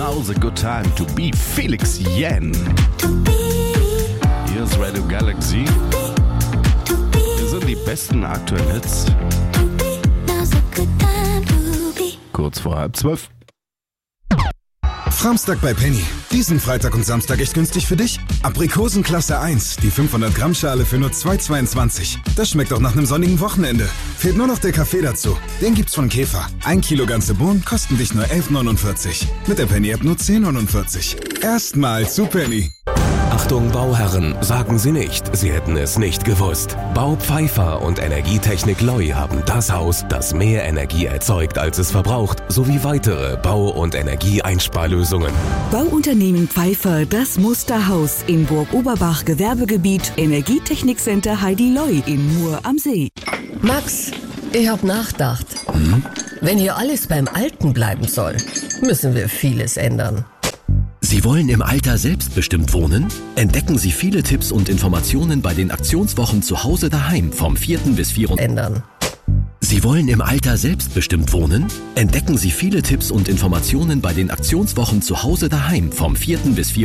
Now's a good time to be Felix Jähn. Hier ist Radio Galaxy. Hier sind die besten aktuellen Hits. Kurz vor 11:30. Framstag bei Penny. Diesen Freitag und Samstag echt günstig für dich. Aprikosen Klasse 1, die 500 Gramm Schale für nur 2,22. Das schmeckt auch nach einem sonnigen Wochenende. Fehlt nur noch der Kaffee dazu. Den gibt's von Käfer. 1 Kilo ganze Bohnen kosten dich nur 11,49. Mit der Penny-App nur 10,49. Erstmal zu Penny. Achtung Bauherren, sagen Sie nicht, Sie hätten es nicht gewusst. Bau Pfeiffer und Energietechnik Loi haben das Haus, das mehr Energie erzeugt, als es verbraucht, sowie weitere Bau- und Energieeinsparlösungen. Bauunternehmen Pfeiffer, das Musterhaus in Burg Oberbach Gewerbegebiet, Energietechnikcenter Heidi Loi in Mur am See. Max, ich hab nachgedacht. Wenn hier alles beim Alten bleiben soll, müssen wir vieles ändern. Sie wollen im Alter selbstbestimmt wohnen? Entdecken Sie viele Tipps und Informationen bei den Aktionswochen zu Hause daheim vom 4. bis 4. Ändern. Sie wollen im Alter selbstbestimmt wohnen? Entdecken Sie viele Tipps und Informationen bei den Aktionswochen zu Hause daheim vom 4. bis 4.